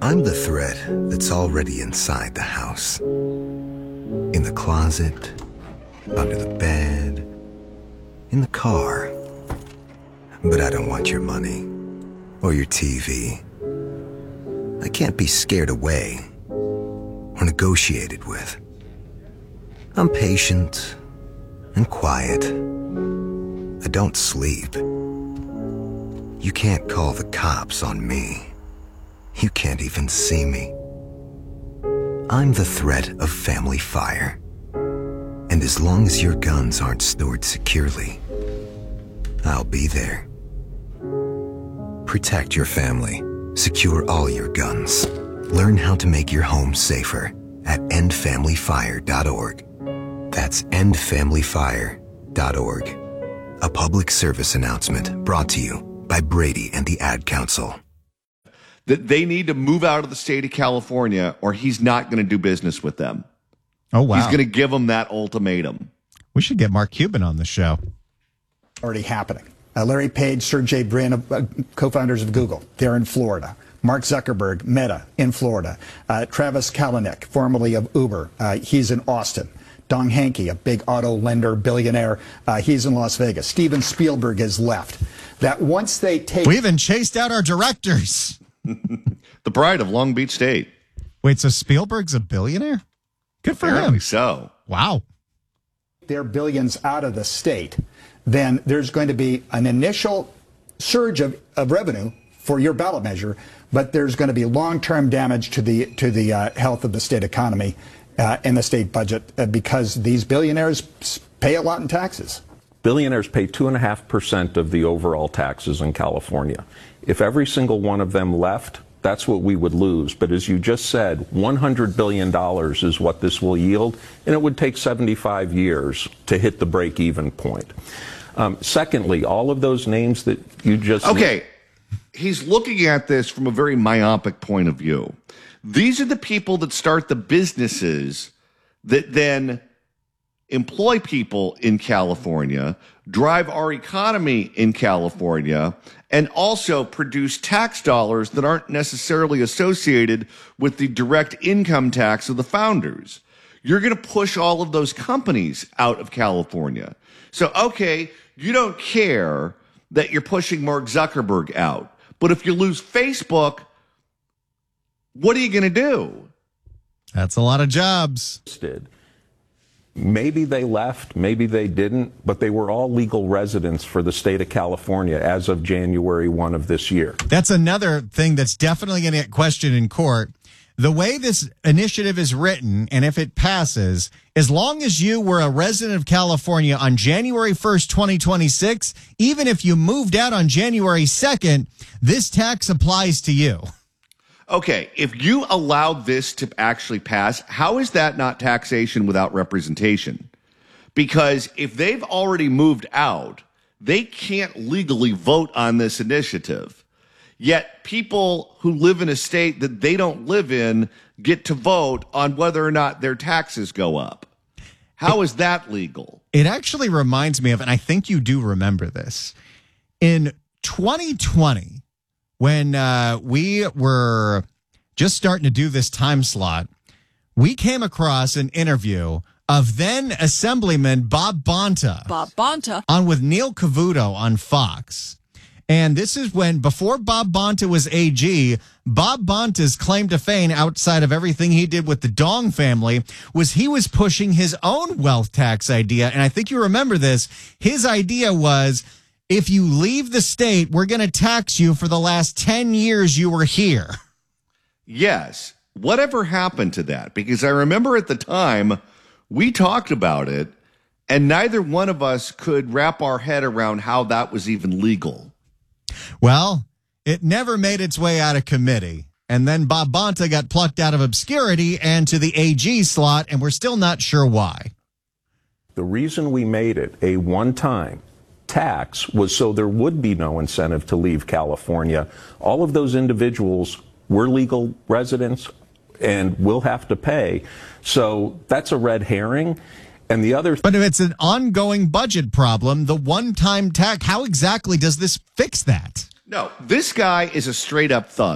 I'm the thread that's already inside the house. In the closet, under the bed, in the car. But I don't want your money or your TV. I can't be scared away or negotiated with. I'm patient and quiet. I don't sleep. You can't call the cops on me. You can't even see me. I'm the threat of family fire. And as long as your guns aren't stored securely, I'll be there. Protect your family. Secure all your guns. Learn how to make your home safer at endfamilyfire.org. That's endfamilyfire.org. A public service announcement brought to you by Brady and the Ad Council. That they need to move out of the state of California or he's not going to do business with them. Oh, wow. He's going to give them that ultimatum. We should get Mark Cuban on the show. Already happening. Larry Page, Sergey Brin, co-founders of Google, they're in Florida. Mark Zuckerberg, Meta, in Florida. Travis Kalanick, formerly of Uber, he's in Austin. Dong Hankey, a big auto lender, billionaire, he's in Las Vegas. Steven Spielberg has left. That once they take... We even chased out our directors. The pride of Long Beach State. Wait, so Spielberg's a billionaire? Good for Apparently him. So. Wow. Their billions out of the state, then there's going to be an initial surge of revenue for your ballot measure, but there's going to be long-term damage to the health of the state economy and the state budget because these billionaires pay a lot in taxes. Billionaires pay 2.5% of the overall taxes in California. If every single one of them left, that's what we would lose. But as you just said, $100 billion is what this will yield, and it would take 75 years to hit the break-even point. Secondly, all of those names that you just... Okay, he's looking at this from a very myopic point of view. These are the people that start the businesses that then employ people in California, drive our economy in California, and also produce tax dollars that aren't necessarily associated with the direct income tax of the founders. You're going to push all of those companies out of California. So, okay, you don't care that you're pushing Mark Zuckerberg out. But if you lose Facebook, what are you going to do? That's a lot of jobs. Maybe they left, maybe they didn't, but they were all legal residents for the state of California as of January 1 of this year. That's another thing that's definitely going to get questioned in court. The way this initiative is written, and if it passes, as long as you were a resident of California on January 1st, 2026, even if you moved out on January 2nd, this tax applies to you. Okay, if you allowed this to actually pass, how is that not taxation without representation? Because if they've already moved out, they can't legally vote on this initiative. Yet people who live in a state that they don't live in get to vote on whether or not their taxes go up. How is that legal? It actually reminds me of, and I think you do remember this, in 2020, when we were just starting to do this time slot, we came across an interview of then Assemblyman Bob Bonta. On with Neil Cavuto on Fox. And this is when, before Bob Bonta was AG, Bob Bonta's claim to fame, outside of everything he did with the Dong family, was he was pushing his own wealth tax idea. And I think you remember this. His idea was, if you leave the state, we're going to tax you for the last 10 years you were here. Yes. Whatever happened to that? Because I remember at the time we talked about it and neither one of us could wrap our head around how that was even legal. Well, it never made its way out of committee. And then Bob Bonta got plucked out of obscurity and to the AG slot, and we're still not sure why. The reason we made it a one-time tax was so there would be no incentive to leave California. All of those individuals were legal residents and will have to pay. So that's a red herring. And the other... But if it's an ongoing budget problem, the one-time tax, how exactly does this fix that? No, this guy is a straight-up thug.